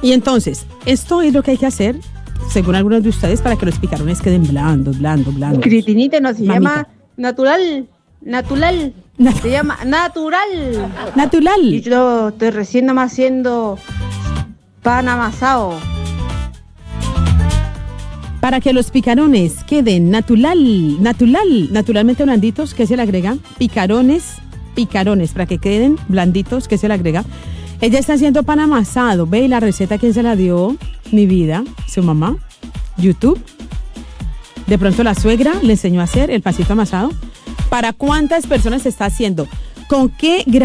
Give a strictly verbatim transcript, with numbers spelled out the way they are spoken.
Y entonces, esto es lo que hay que hacer, según algunos de ustedes, para que los picarones queden blandos, blandos, blandos. Critinita no se Mamita. llama natural, natural, Nat- se llama natural. Y Natural. yo estoy recién nomás haciendo pan amasado. Para que los picarones queden natural, natural, naturalmente blanditos, ¿qué se le agrega? Picarones, picarones, para que queden blanditos, ¿qué se le agrega? Ella está haciendo pan amasado. Ve, ¿y la receta quién se la dio? Mi vida, su mamá, YouTube. De pronto la suegra le enseñó a hacer el pancito amasado. ¿Para cuántas personas se está haciendo? ¿Con qué